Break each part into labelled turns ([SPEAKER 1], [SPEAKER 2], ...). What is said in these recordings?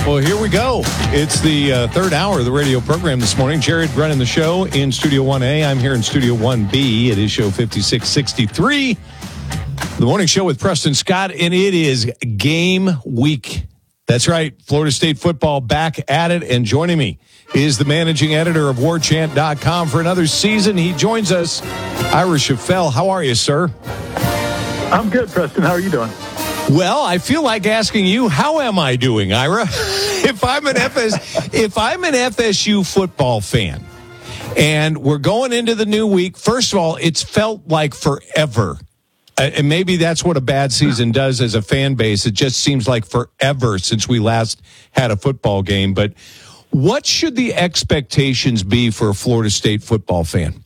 [SPEAKER 1] Well, here we go. It's the third hour of the radio program this morning. Jared running the show in Studio 1A. I'm here in Studio 1B. It is show 5663. The morning show with Preston Scott, and it is game week. That's right. Florida State football back at it, and joining me is the managing editor of WarChant.com for another season. He joins us, Ira Schoffel. How are you, sir?
[SPEAKER 2] I'm good, Preston. How are you doing?
[SPEAKER 1] Well, I feel like asking you, how am I doing, Ira? If I'm an FSU football fan, and we're going into the new week, first of all, it's felt like forever. And maybe that's what a bad season does as a fan base. It just seems like forever since we last had a football game. But what should the expectations be for a Florida State football fan?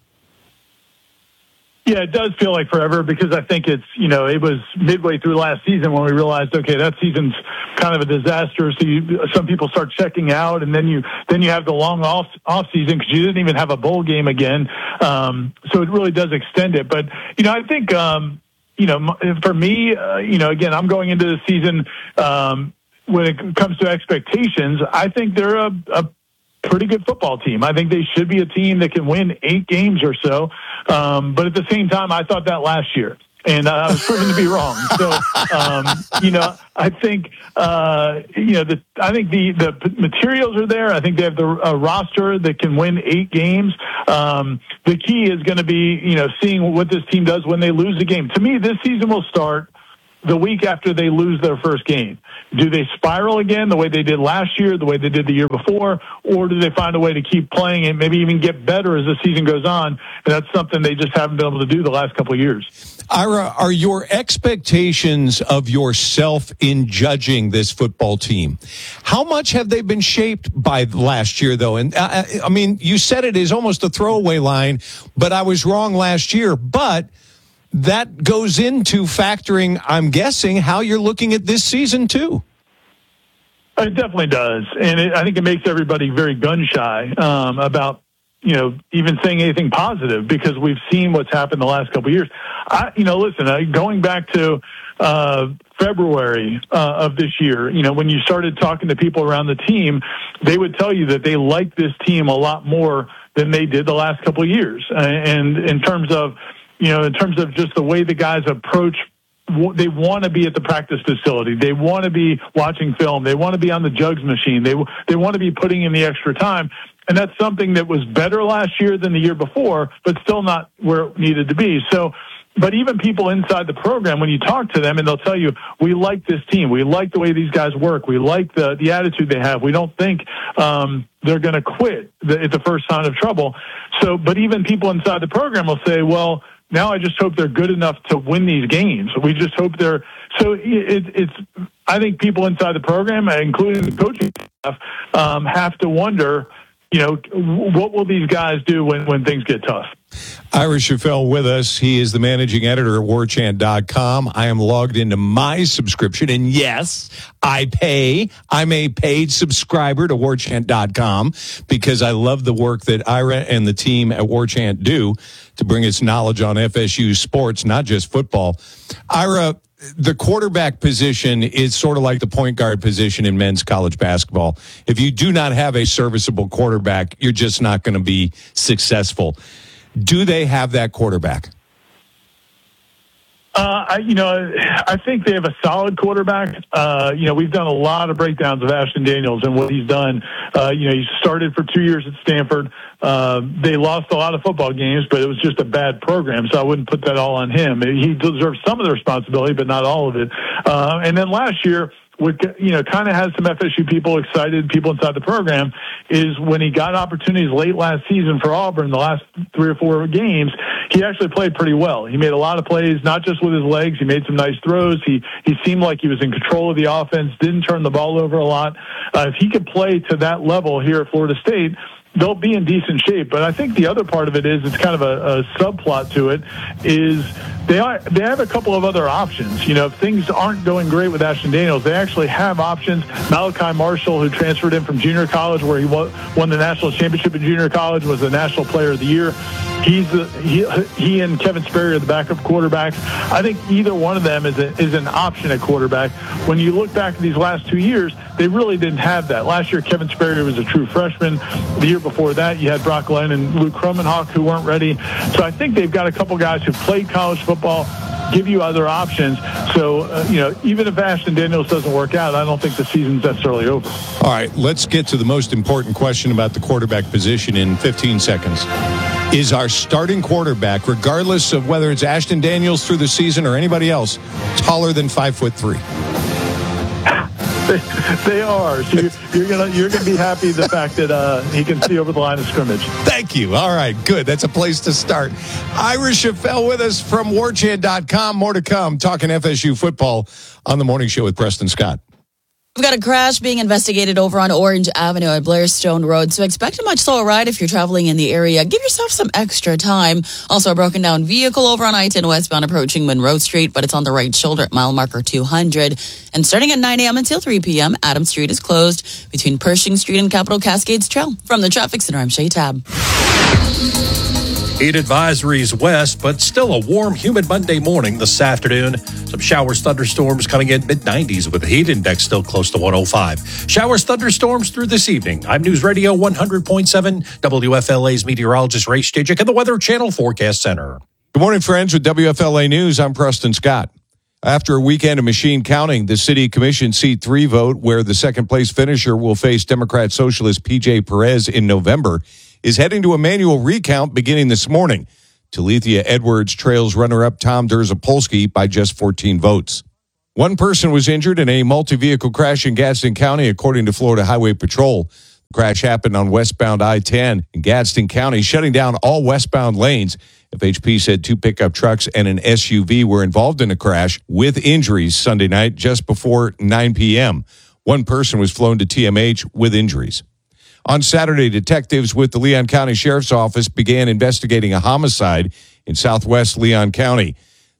[SPEAKER 2] Yeah, it does feel like forever because I think it's, it was midway through last season when we realized, okay, that season's kind of a disaster. So some people start checking out, and then you have the long off season because you didn't even have a bowl game again. So it really does extend it. But, I think, for me, again, I'm going into the season when it comes to expectations, I think they're a pretty good football team. I think they should be a team that can win 8 games or so. But at the same time, I thought that last year, and I was proven to be wrong. So, I think, I think the materials are there. I think they have the roster that can win 8 games. The key is going to be, seeing what this team does when they lose a game. To me, this season will start the week after they lose their first game. Do they spiral again the way they did last year, the way they did the year before, or do they find a way to keep playing and maybe even get better as the season goes on? And that's something they just haven't been able to do the last couple of years.
[SPEAKER 1] Ira, are your expectations of yourself in judging this football team, how much have they been shaped by last year, though? And I mean, you said it is almost a throwaway line, but I was wrong last year. But that goes into factoring, I'm guessing, how you're looking at this season, too.
[SPEAKER 2] It definitely does. And I think it makes everybody very gun-shy about, even saying anything positive because we've seen what's happened the last couple of years. Going back to February of this year, when you started talking to people around the team, they would tell you that they like this team a lot more than they did the last couple of years. And in terms of just the way the guys approach, they want to be at the practice facility. They want to be watching film. They want to be on the jugs machine. They want to be putting in the extra time. And that's something that was better last year than the year before, but still not where it needed to be. So, but even people inside the program, when you talk to them and they'll tell you, we like this team. We like the way these guys work. We like the attitude they have. We don't think they're going to quit at the first sign of trouble. So, but even people inside the program will say, well, now I just hope they're good enough to win these games. We just hope they're so. It's. I think people inside the program, including the coaching staff, have to wonder, what will these guys do when things get tough?
[SPEAKER 1] Ira Schoffel with us. He is the managing editor at WarChant.com. I am logged into my subscription, and yes, I'm a paid subscriber to WarChant.com because I love the work that Ira and the team at WarChant do to bring us knowledge on FSU sports, not just football. Ira, the quarterback position is sort of like the point guard position in men's college basketball. If you do not have a serviceable quarterback, you're just not going to be successful. Do they have that quarterback?
[SPEAKER 2] I think they have a solid quarterback. We've done a lot of breakdowns of Ashton Daniels and what he's done. He started for 2 years at Stanford. They lost a lot of football games, but it was just a bad program, so I wouldn't put that all on him. He deserves some of the responsibility, but not all of it. And then last year, what kind of has some FSU people excited, people inside the program, is when he got opportunities late last season for Auburn, the last 3 or 4 games, he actually played pretty well. He made a lot of plays, not just with his legs. He made some nice throws. He seemed like he was in control of the offense, didn't turn the ball over a lot. If he could play to that level here at Florida State, they'll be in decent shape. But I think the other part of it is, it's kind of a subplot to it, is they have a couple of other options. If things aren't going great with Ashton Daniels, they actually have options. Malachi Marshall, who transferred in from junior college, where he won the national championship in junior college, was the National Player of the Year. He and Kevin Sperry are the backup quarterbacks. I think either one of them is an option at quarterback. When you look back at these last 2 years, they really didn't have that. Last year, Kevin Sperry was a true freshman. The year before that, you had Brock Glenn and Luke Kromenhoek who weren't ready. So I think they've got a couple guys who played college football, give you other options. So, even if Ashton Daniels doesn't work out, I don't think the season's necessarily over.
[SPEAKER 1] All right, let's get to the most important question about the quarterback position in 15 seconds. Is our starting quarterback, regardless of whether it's Ashton Daniels through the season or anybody else, taller than 5'3"?
[SPEAKER 2] They are. So you're gonna be happy the fact that he can see over the line of scrimmage.
[SPEAKER 1] Thank you. All right, good. That's a place to start. Ira Schoffel with us from warchant.com. More to come. Talking FSU football on the morning show with Preston Scott.
[SPEAKER 3] We've got a crash being investigated over on Orange Avenue at Blairstone Road, so expect a much slower ride if you're traveling in the area. Give yourself some extra time. Also, a broken down vehicle over on I-10 westbound approaching Monroe Street, but it's on the right shoulder at mile marker 200. And starting at 9 a.m. until 3 p.m., Adams Street is closed between Pershing Street and Capitol Cascades Trail. From the Traffic Center, I'm Shay Tab.
[SPEAKER 4] Heat advisories west, but still a warm, humid Monday morning this afternoon. Some showers, thunderstorms coming in mid-90s with the heat index still close to 105. Showers, thunderstorms through this evening. I'm News Radio 100.7, WFLA's meteorologist Ray Stajic and the Weather Channel Forecast Center.
[SPEAKER 1] Good morning, friends. With WFLA News, I'm Preston Scott. After a weekend of machine counting, the City Commission Seat 3 vote, where the second-place finisher will face Democrat Socialist P.J. Perez in November, is heading to a manual recount beginning this morning. Talithia Edwards trails runner-up Tom Derzapolsky by just 14 votes. One person was injured in a multi-vehicle crash in Gadsden County, according to Florida Highway Patrol. The crash happened on westbound I-10 in Gadsden County, shutting down all westbound lanes. FHP said 2 pickup trucks and an SUV were involved in a crash with injuries Sunday night just before 9 p.m. One person was flown to TMH with injuries. On Saturday, detectives with the Leon County Sheriff's Office began investigating a homicide in southwest Leon County.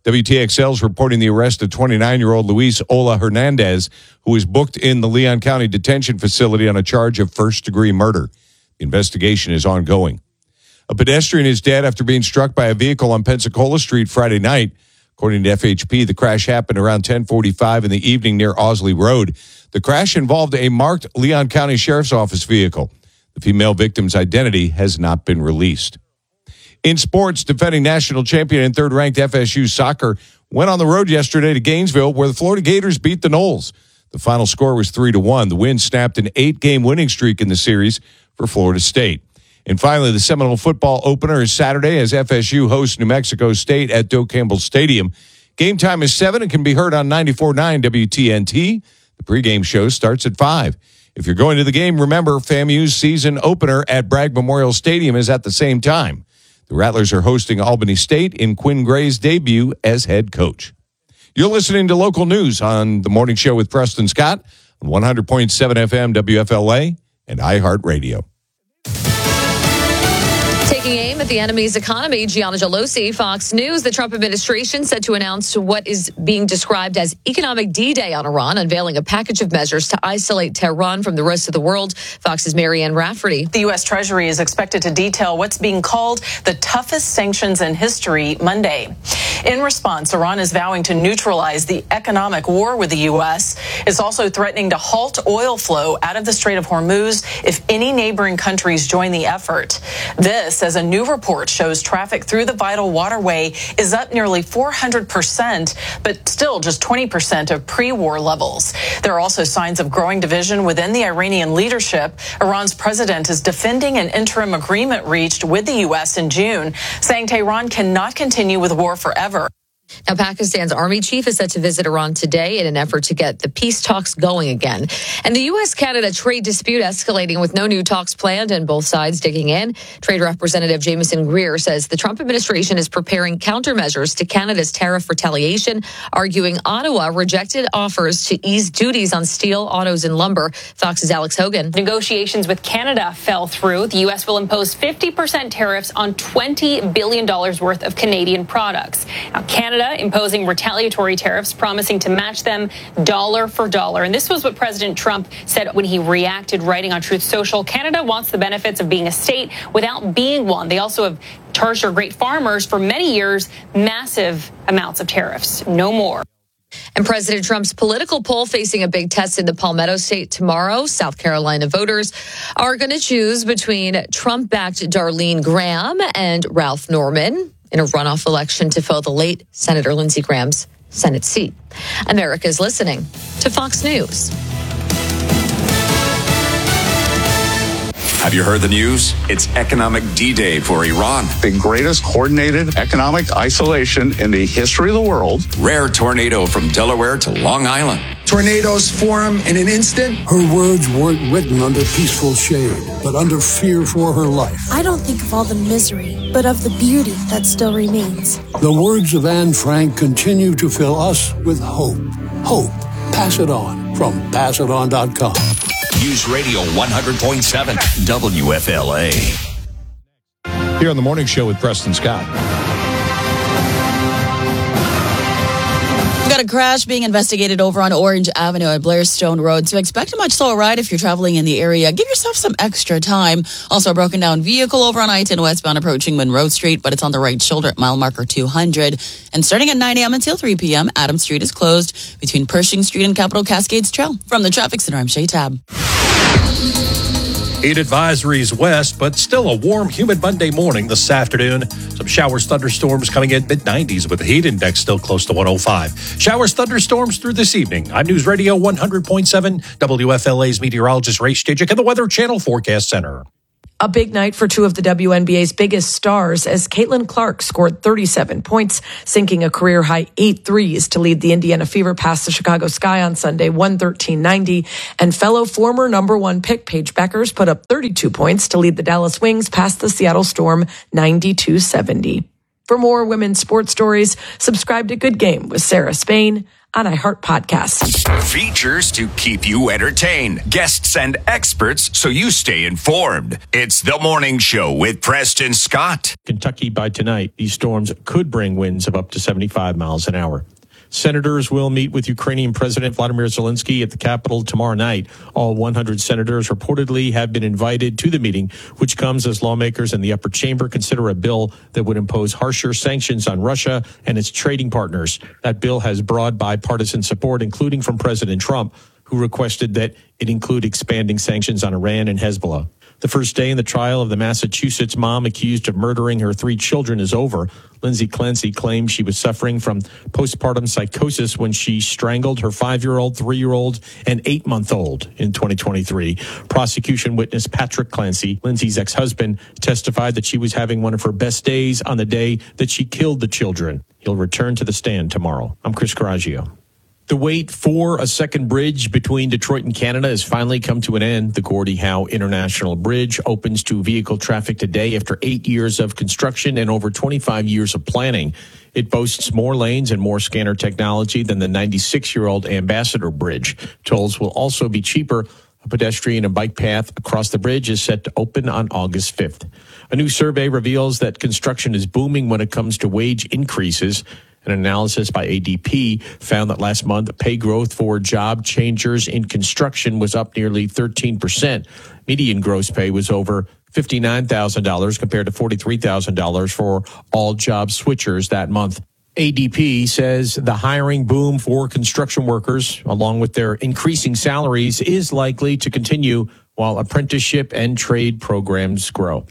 [SPEAKER 1] WTXL is reporting the arrest of 29-year-old Luis Ola Hernandez, who is booked in the Leon County Detention Facility on a charge of first-degree murder. The investigation is ongoing. A pedestrian is dead after being struck by a vehicle on Pensacola Street Friday night. According to FHP, the crash happened around 10:45 in the evening near Osley Road. The crash involved a marked Leon County Sheriff's Office vehicle. The female victim's identity has not been released. In sports, defending national champion and third-ranked FSU soccer went on the road yesterday to Gainesville, where the Florida Gators beat the Noles. The final score was 3-1. The win snapped an 8-game winning streak in the series for Florida State. And finally, the Seminole football opener is Saturday as FSU hosts New Mexico State at Doak Campbell Stadium. Game time is 7 and can be heard on 94.9 WTNT. The pregame show starts at 5. If you're going to the game, remember FAMU's season opener at Bragg Memorial Stadium is at the same time. The Rattlers are hosting Albany State in Quinn Gray's debut as head coach. You're listening to local news on the morning show with Preston Scott on 100.7 FM WFLA and iHeartRadio.
[SPEAKER 5] Taking aim at the enemy's economy, Gianna Gelosi, Fox News. The Trump administration set to announce what is being described as economic D-Day on Iran, unveiling a package of measures to isolate Tehran from the rest of the world. Fox's Marianne Rafferty.
[SPEAKER 6] The U.S. Treasury is expected to detail what's being called the toughest sanctions in history Monday. In response, Iran is vowing to neutralize the economic war with the U.S. It's also threatening to halt oil flow out of the Strait of Hormuz if any neighboring countries join the effort. This, as a new report shows, traffic through the vital waterway is up nearly 400%, but still just 20% of pre-war levels. There are also signs of growing division within the Iranian leadership. Iran's president is defending an interim agreement reached with the U.S. in June, saying Tehran cannot continue with war forever.
[SPEAKER 5] Now, Pakistan's army chief is set to visit Iran today in an effort to get the peace talks going again. And the U.S.-Canada trade dispute escalating with no new talks planned and both sides digging in. Trade Representative Jameson Greer says the Trump administration is preparing countermeasures to Canada's tariff retaliation, arguing Ottawa rejected offers to ease duties on steel, autos, and lumber. Fox's Alex Hogan.
[SPEAKER 7] Negotiations with Canada fell through. The U.S. will impose 50% tariffs on $20 billion worth of Canadian products. Now, Canada Canada imposing retaliatory tariffs, promising to match them dollar for dollar. And this was what President Trump said when he reacted, writing on Truth Social. Canada wants the benefits of being a state without being one. They also have charged our great farmers for many years massive amounts of tariffs. No more.
[SPEAKER 5] And President Trump's political poll facing a big test in the Palmetto State tomorrow. South Carolina voters are going to choose between Trump-backed Darlene Graham and Ralph Norman in a runoff election to fill the late Senator Lindsey Graham's Senate seat. America's listening to Fox News.
[SPEAKER 8] Have you heard the news? It's economic D-Day for Iran.
[SPEAKER 9] The greatest coordinated economic isolation in the history of the world.
[SPEAKER 8] Rare tornado from Delaware to Long Island.
[SPEAKER 10] Tornadoes form in an instant.
[SPEAKER 11] Her words weren't written under peaceful shade, but under fear for her life.
[SPEAKER 12] I don't think of all the misery, but of the beauty that still remains.
[SPEAKER 11] The words of Anne Frank continue to fill us with hope. Hope. Pass it on from passiton.com.
[SPEAKER 8] News Radio 100.7 WFLA.
[SPEAKER 1] Here on the morning show with Preston Scott.
[SPEAKER 3] Got a crash being investigated over on Orange Avenue at Blairstone Road, so expect a much slower ride if you're traveling in the area. Give yourself some extra time. Also, a broken down vehicle over on I-10 westbound approaching Monroe Street, but it's on the right shoulder at mile marker 200. And starting at 9 a.m. until 3 p.m., Adams Street is closed between Pershing Street and Capitol Cascades Trail. From the Traffic Center, I'm Shay Tab.
[SPEAKER 4] Heat advisories west, but still a warm, humid Monday morning this afternoon. Some showers, thunderstorms coming in mid-90s with the heat index still close to 105. Showers, thunderstorms through this evening. I'm News Radio 100.7, WFLA's meteorologist Ray Stajic and the Weather Channel Forecast Center.
[SPEAKER 13] A big night for two of the WNBA's biggest stars as Caitlin Clark scored 37 points, sinking a career-high 8 threes to lead the Indiana Fever past the Chicago Sky on Sunday, 113-90. And fellow former number one pick Paige Beckers put up 32 points to lead the Dallas Wings past the Seattle Storm, 92-70. For more women's sports stories, subscribe to Good Game with Sarah Spain on iHeart Podcasts.
[SPEAKER 8] Features to keep you entertained. Guests and experts so you stay informed. It's The Morning Show with Preston Scott.
[SPEAKER 4] Kentucky by tonight, these storms could bring winds of up to 75 miles an hour. Senators will meet with Ukrainian President Vladimir Zelensky at the Capitol tomorrow night. All 100 senators reportedly have been invited to the meeting, which comes as lawmakers in the upper chamber consider a bill that would impose harsher sanctions on Russia and its trading partners. That bill has broad bipartisan support, including from President Trump, who requested that it include expanding sanctions on Iran and Hezbollah. The first day in the trial of the Massachusetts mom accused of murdering her 3 children is over. Lindsay Clancy claims she was suffering from postpartum psychosis when she strangled her 5-year-old, 3-year-old, and 8-month-old in 2023. Prosecution witness Patrick Clancy, Lindsay's ex-husband, testified that she was having one of her best days on the day that she killed the children. He'll return to the stand tomorrow. I'm Chris Coraggio. The wait for a second bridge between Detroit and Canada has finally come to an end. The Gordie Howe International Bridge opens to vehicle traffic today after 8 years of construction and over 25 years of planning. It boasts more lanes and more scanner technology than the 96-year-old Ambassador Bridge. Tolls will also be cheaper. A pedestrian and bike path across the bridge is set to open on August 5th. A new survey reveals that construction is booming when it comes to wage increases. An analysis by ADP found that last month, pay growth for job changers in construction was up nearly 13%. Median gross pay was over $59,000 compared to $43,000 for all job switchers that month. ADP says the hiring boom for construction workers, along with their increasing salaries, is likely to continue while apprenticeship and trade programs grow.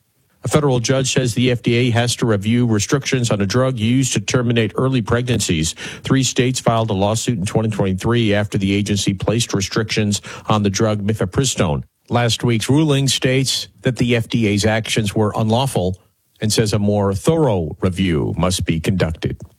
[SPEAKER 4] A federal judge says the FDA has to review restrictions on a drug used to terminate early pregnancies. 3 states filed a lawsuit in 2023 after the agency placed restrictions on the drug mifepristone. Last week's ruling states that the FDA's actions were unlawful and says a more thorough review must be conducted.